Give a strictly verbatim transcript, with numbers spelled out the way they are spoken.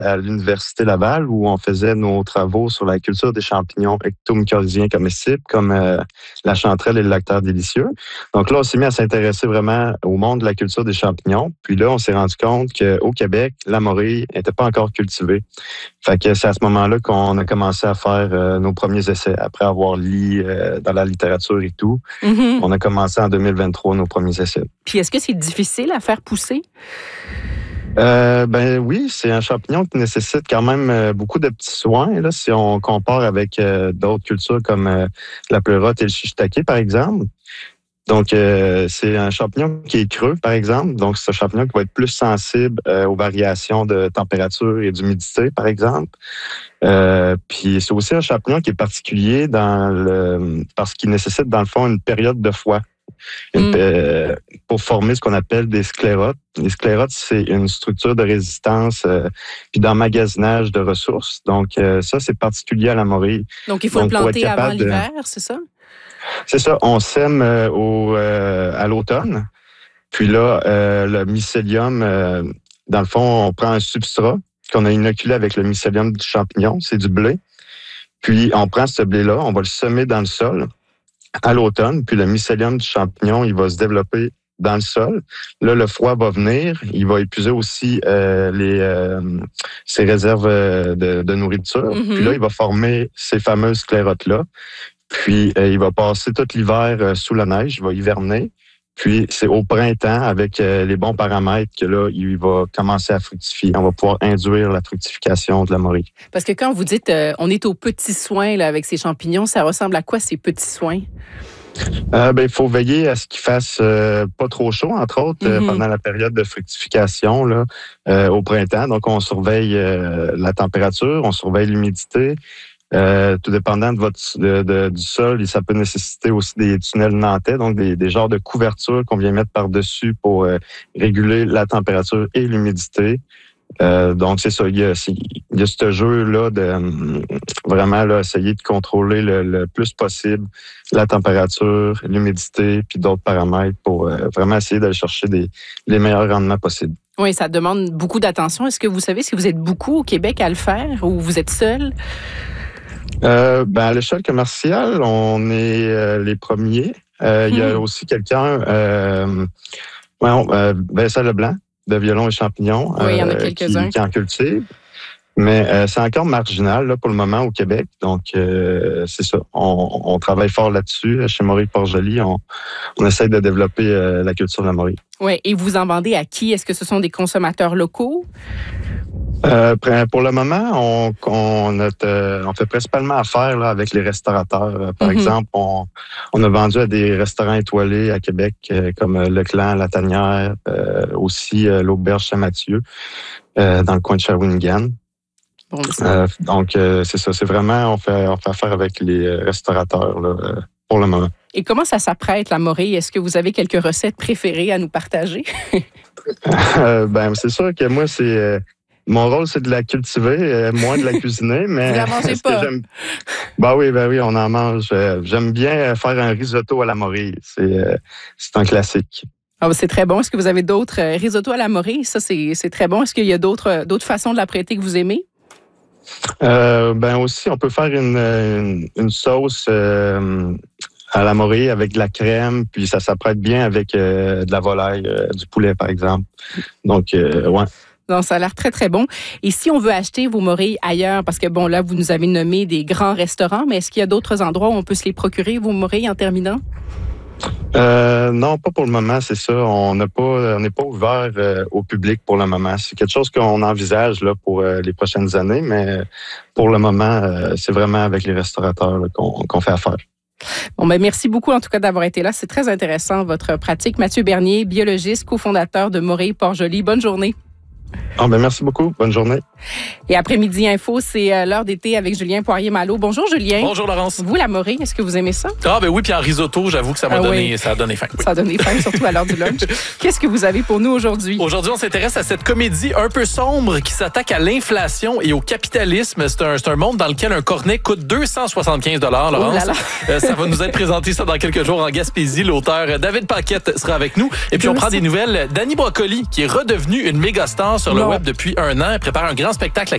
à l'Université Laval où on faisait nos travaux sur la culture des champignons ectomycorhiziens comestibles comme euh, la chanterelle et le lactaire délicieux. Donc là, on s'est mis à s'intéresser vraiment au monde de la culture des champignons. Puis là, on s'est rendu compte qu'au Québec, la morille n'était pas encore cultivée. Fait que c'est à ce moment-là qu'on a commencé à faire euh, nos premiers essais. Après avoir lu euh, dans la littérature et tout, mm-hmm. on a commencé en deux mille vingt-trois nos premiers essais. Puis est-ce que c'est difficile à faire pousser? Euh, ben oui, c'est un champignon qui nécessite quand même euh, beaucoup de petits soins. Là, si on compare avec euh, d'autres cultures comme euh, la pleurote et le shiitake, par exemple. Donc, euh, c'est un champignon qui est creux, par exemple. Donc, c'est un champignon qui va être plus sensible euh, aux variations de température et d'humidité, par exemple. Euh, puis, c'est aussi un champignon qui est particulier dans le, parce qu'il nécessite, dans le fond, une période de froid. Une, mm. euh, pour former ce qu'on appelle des sclérotes. Les sclérotes, c'est une structure de résistance euh, puis d'emmagasinage de ressources. Donc, euh, ça, c'est particulier à la morille. Donc, il faut Donc, le planter avant l'hiver, de... c'est ça? C'est ça. On sème euh, au, euh, à l'automne. Puis là, euh, le mycélium, euh, dans le fond, on prend un substrat qu'on a inoculé avec le mycélium du champignon. C'est du blé. Puis, on prend ce blé-là, on va le semer dans le sol à l'automne, puis le mycélium du champignon, il va se développer dans le sol. Là, le froid va venir, il va épuiser aussi euh, les euh, ses réserves de, de nourriture. Mm-hmm. Puis là, il va former ces fameuses sclérotes-là. Puis, euh, il va passer tout l'hiver euh, sous la neige, il va hiverner. Puis, c'est au printemps, avec euh, les bons paramètres, que là, il va commencer à fructifier. On va pouvoir induire la fructification de la morille. Parce que quand vous dites euh, on est aux petits soins là, avec ces champignons, ça ressemble à quoi ces petits soins? Euh, ben, il faut veiller à ce qu'il fasse euh, pas trop chaud, entre autres, mm-hmm. euh, pendant la période de fructification là, euh, au printemps. Donc, on surveille euh, la température, on surveille l'humidité. Euh, tout dépendant de votre de, de, du sol, ça peut nécessiter aussi des tunnels nantais, donc des, des genres de couvertures qu'on vient mettre par-dessus pour euh, réguler la température et l'humidité. Euh, donc, c'est ça, il y a, il y a ce jeu-là de euh, vraiment là, essayer de contrôler le, le plus possible la température, l'humidité, puis d'autres paramètres pour euh, vraiment essayer d'aller chercher des, les meilleurs rendements possibles. Oui, ça demande beaucoup d'attention. Est-ce que vous savez si vous êtes beaucoup au Québec à le faire ou vous êtes seul? Euh, ben à l'échelle commerciale, on est euh, les premiers. Euh, il hmm. y a aussi quelqu'un, euh, ouais, euh, Vincent Leblanc, de Violon et Champignons, oui, il y en a quelques-uns. Qui, qui en cultive. Mais euh, c'est encore marginal là, pour le moment au Québec. Donc, euh, c'est ça. On, on travaille fort là-dessus. Chez Morille Port-Joli, on, on essaie de développer euh, la culture de la morille. Oui, et vous en vendez à qui? Est-ce que ce sont des consommateurs locaux? Euh, pour le moment, on, on, a, on fait principalement affaire là, avec les restaurateurs. Par mm-hmm. exemple, on, on a vendu à des restaurants étoilés à Québec, euh, comme Le Clan, La Tanière, euh, aussi euh, l'Auberge Saint-Mathieu, euh, dans le coin de Shawinigan. Bon, euh, donc, euh, c'est ça. C'est vraiment, on fait, on fait affaire avec les restaurateurs là, euh, pour le moment. Et comment ça s'apprête, la morille? Est-ce que vous avez quelques recettes préférées à nous partager? euh, ben, c'est sûr que moi, c'est... Euh, Mon rôle, c'est de la cultiver, euh, moins de la cuisiner, mais... Vous la mangez pas? Ben oui, ben oui, on en mange. J'aime bien faire un risotto à la morille. C'est, euh, c'est un classique. Ah, c'est très bon. Est-ce que vous avez d'autres euh, risottos à la morille? Ça, c'est, c'est très bon. Est-ce qu'il y a d'autres, d'autres façons de la prêter que vous aimez? Euh, ben aussi, on peut faire une, une, une sauce euh, à la morille avec de la crème, puis ça s'apprête bien avec euh, de la volaille, euh, du poulet, par exemple. Donc, euh, ouais. Donc, ça a l'air très, très bon. Et si on veut acheter vos morilles ailleurs, parce que, bon, là, vous nous avez nommé des grands restaurants, mais est-ce qu'il y a d'autres endroits où on peut se les procurer, vos morilles, en terminant? Euh, non, pas pour le moment, c'est ça. On n'a pas, on n'est pas ouvert euh, au public pour le moment. C'est quelque chose qu'on envisage là pour euh, les prochaines années, mais pour le moment, euh, c'est vraiment avec les restaurateurs là, qu'on, qu'on fait affaire. Bon, ben merci beaucoup en tout cas d'avoir été là. C'est très intéressant votre pratique. Mathieu Bernier, biologiste, cofondateur de Morille Port-Joli. Bonne journée. Oh ben merci beaucoup. Bonne journée. Et après-midi info, c'est euh, l'heure d'été avec Julien Poirier-Malo. Bonjour Julien. Bonjour Laurence. Vous, la morille, est-ce que vous aimez ça? Ah ben oui, puis en risotto, j'avoue que ça m'a ah, donné, oui. ça a donné faim. Oui. Ça a donné faim, surtout à l'heure du lunch. Qu'est-ce que vous avez pour nous aujourd'hui? Aujourd'hui, on s'intéresse à cette comédie un peu sombre qui s'attaque à l'inflation et au capitalisme. C'est un, c'est un monde dans lequel un cornet coûte deux cent soixante-quinze dollars, Laurence. Oh là là. Euh, ça va nous être présenté ça dans quelques jours en Gaspésie. L'auteur David Paquette sera avec nous. Et puis, on prend des nouvelles d'Annie Brocoli, qui est redevenue une méga star sur le non. web depuis un an. Elle prépare un grand spectacle à